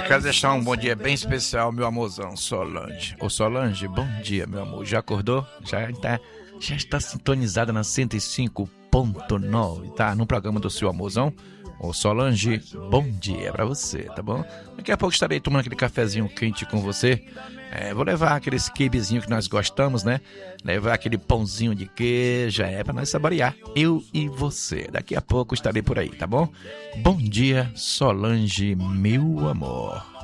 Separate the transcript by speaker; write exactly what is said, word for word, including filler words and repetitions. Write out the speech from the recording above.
Speaker 1: quero deixar um bom dia bem especial, meu amorzão, Solange. Ô Solange, bom dia, meu amor. Já acordou? Já está, já está sintonizada na cento e cinco ponto nove, tá? No programa do seu amorzão. Ô Solange, bom dia pra você, tá bom? Daqui a pouco estarei tomando aquele cafezinho quente com você. É, vou levar aqueles quibezinhos que nós gostamos, né? Levar aquele pãozinho de queijo, é pra nós saborear. Eu e você. Daqui a pouco estarei por aí, tá bom? Bom dia, Solange, meu amor.